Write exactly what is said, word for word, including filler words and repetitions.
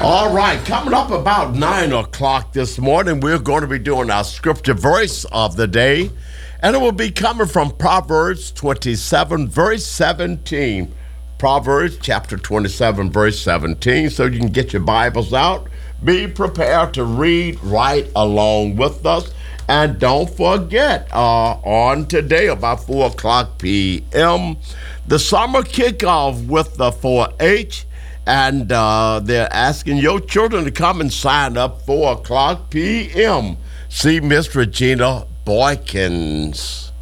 All right, coming up about nine o'clock this morning, we're going to be doing our scripture verse of the day, and it will be coming from Proverbs twenty-seven, verse seventeen. Proverbs chapter twenty-seven, verse seventeen, so you can get your Bibles out. Be prepared to read right along with us. And don't forget, uh, on today, about four o'clock p.m., the summer kickoff with the four H. And uh, they're asking your children to come and sign up four o'clock p.m. See Miss Regina Boykins.